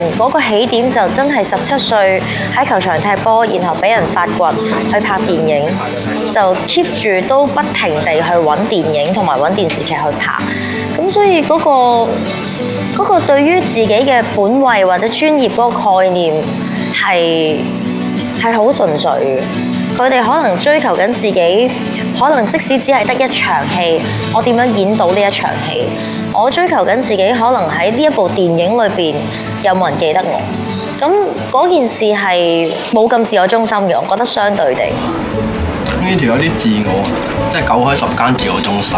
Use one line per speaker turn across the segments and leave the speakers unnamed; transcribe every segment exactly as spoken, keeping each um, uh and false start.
嗰個起點就真係十七歲喺球場踢波，然後俾人發掘去拍電影，就 keep 住都不停地去揾電影同埋揾電視劇去拍。咁所以嗰、嗰個嗰、嗰個對於自己嘅本位或者專業嗰個概念係係好純粹嘅。佢哋可能追求緊自己，可能即使只係得一場戲，我點樣演到呢一場戲？我追求緊自己，可能喺呢一部電影裏邊有冇人記得我？咁嗰件事係冇咁自我中心嘅，我覺得相對地。
呢條有啲自我，即係九開十間自我中心。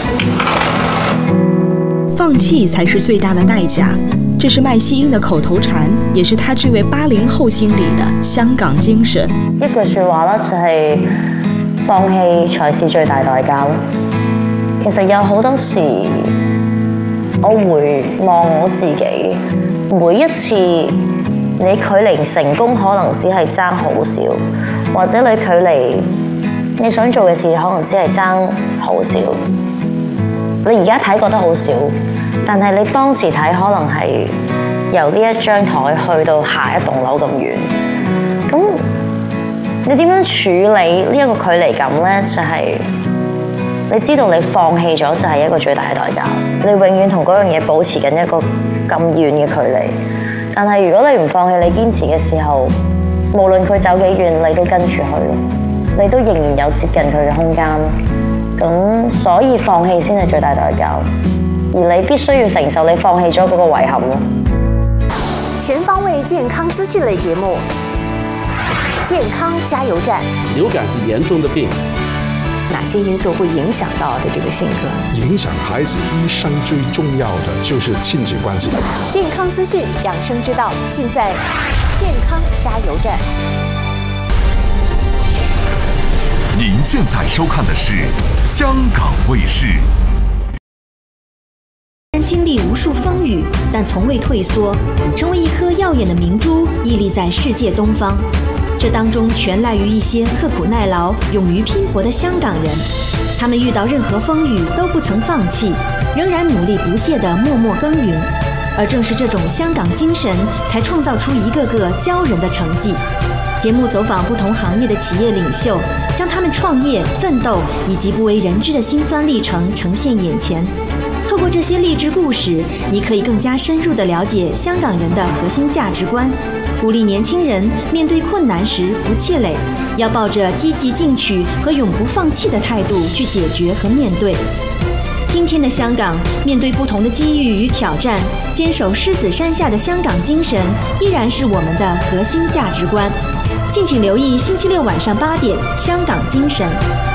放棄才是最大的代價，這是麥希英的口頭禪，也是他這位八零後心裡的香港精神。
一句説話啦，就係放棄才是最大代價咯。其實有好多時，我回望我自己，每一次你距離成功可能只係爭好少，或者你距離你想做嘅事可能只係爭好少。你而家睇覺得好少，但係你當時睇可能係由呢一張台去到下一棟樓咁遠。咁你點樣處理呢一個距離感呢？就係、是、你知道你放棄咗就係一個最大嘅代價。你永遠同嗰樣嘢保持緊一個咁遠嘅距離。但係如果你唔放棄，你堅持嘅時候，無論佢走幾遠，你都跟住去，你都仍然有接近佢嘅空間。咁所以放棄先係最大代價，而你必須要承受你放棄咗嗰個遺憾咯。
全方位健康資訊類節目，健康加油站。
流感是嚴重的病，
哪些因素會影響到的這個性格？
影響孩子一生最重要的就是親子關係。
健康資訊、養生之道，盡在健康加油站。
您現在收看的是香港衛視。
經歷無數風雨，但從未退縮，成為一顆耀眼的明珠，屹立在世界東方。這當中全賴於一些刻苦耐勞、勇於拼搏的香港人。他們遇到任何風雨都不曾放棄，仍然努力不懈地默默耕耘。而正是這種香港精神，才創造出一個個驕人的成績。節目走訪不同行業的企業領袖，將他們創業、奮鬥以及不為人知的辛酸歷程呈現眼前。透過這些勵志故事，你可以更加深入地了解香港人的核心價值觀，鼓勵年輕人面對困難時不氣餒，要抱着積極進取和永不放棄的態度去解決和面對。今天的香港，面對不同的機遇與挑戰，堅守獅子山下的香港精神依然是我們的核心價值觀。敬請留意星期六晚上八點《香港精神》。